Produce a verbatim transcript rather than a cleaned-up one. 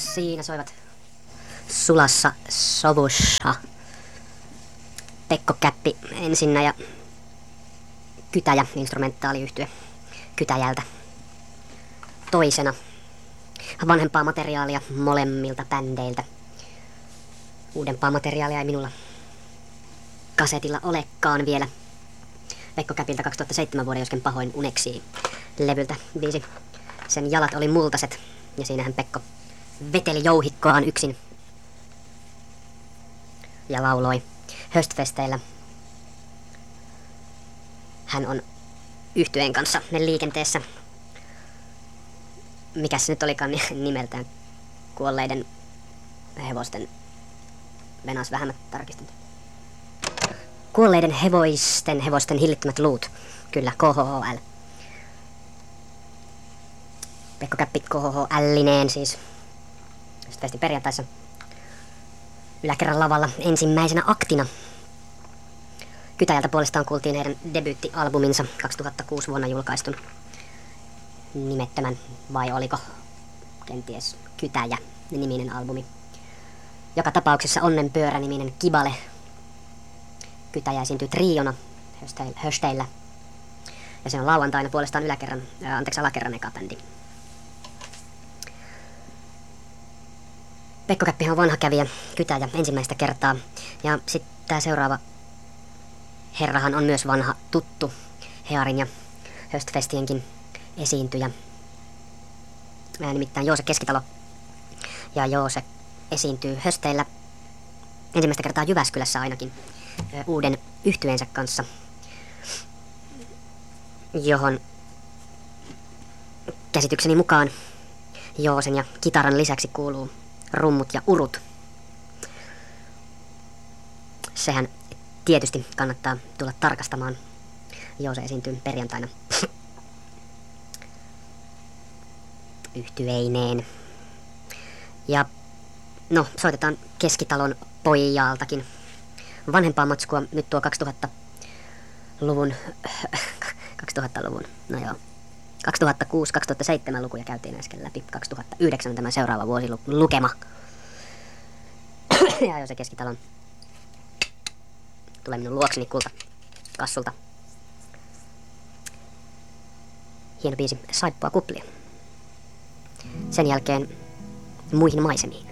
Siinä soivat sulassa sovussa Pekko Käppi ensinnä ja Kytäjä, instrumentaaliyhtye Kytäjältä toisena. Vanhempaa materiaalia molemmilta bändeiltä. Uudempaa materiaalia ei minulla kasetilla olekaan vielä. Pekko Käpiltä kaksituhattaseitsemän vuoden Josken pahoin uneksii levyltä biisi. Sen jalat oli multaset ja siinähän Pekko veteli jouhikkoaan yksin ja lauloi höstfesteillä. Hän on yhtyeen kanssa liikenteessä. Mikäs se nyt olikaan nimeltään? Kuolleiden hevosten... Venas vähän mä tarkistin. Kuolleiden hevoisten, hevosten hillittömät luut. Kyllä, K H H L. Pekko Käppi K H H L-lineen siis. Sitten perjantaissa yläkerran lavalla ensimmäisenä aktina. Kytäjältä puolestaan kuultiin heidän debyyttialbuminsa kaksituhattakuusi vuonna julkaistun nimettömän, vai oliko kenties Kytäjä niminen albumi. Joka tapauksessa Onnenpyörä-niminen kibale. Kytäjä esiintyy triona hösteillä. Ja se on lauantaina puolestaan yläkerran, ää, anteeksi alakerran eka bändi. Pekko Käppihän on vanha kävijä, Kytäjä ensimmäistä kertaa. Ja sitten tämä seuraava herrahan on myös vanha tuttu Hearin ja höstfestienkin esiintyjä. Ää, nimittäin Joose Keskitalo. Ja Joose esiintyy hösteillä ensimmäistä kertaa Jyväskylässä ainakin ää, uuden yhtyeensä kanssa, johon käsitykseni mukaan Joosen ja kitaran lisäksi kuuluu rummut ja urut. Sehän tietysti kannattaa tulla tarkastamaan. Joose esiintyy perjantaina yhtyeineen. Ja no, soitetaan Keskitalon pojaltakin vanhempaa matskua. Nyt tuo kaksituhattaluvun, kaksituhattaluvun, no joo, kaksituhattakuusi kaksituhattaseitsemän lukuja käytiin äsken läpi. kaksituhattayhdeksän tämä seuraava vuosi lukema. Ja jos se Keskitalon tulee minun luokseni kulta kassulta. Hieno biisi, Saippua kuplia. Sen jälkeen Muihin maisemiin.